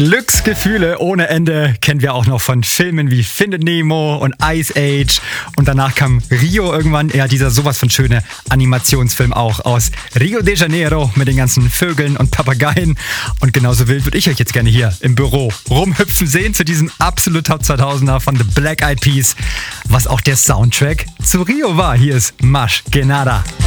Glücksgefühle ohne Ende kennen wir auch noch von Filmen wie Findet Nemo und Ice Age. Und danach kam Rio irgendwann, dieser sowas von schöne Animationsfilm auch aus Rio de Janeiro mit den ganzen Vögeln und Papageien. Und genauso wild würde ich euch jetzt gerne hier im Büro rumhüpfen sehen zu diesem absolut Top 2000er von The Black Eyed Peas, was auch der Soundtrack zu Rio war. Hier ist Mas Que Nada.